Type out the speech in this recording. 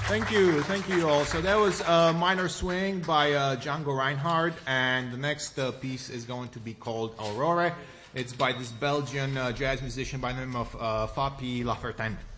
Thank you all. So that was Minor Swing by Django Reinhardt, and the next piece is going to be called Aurore. It's by this Belgian jazz musician by the name of Fapi Lafertin.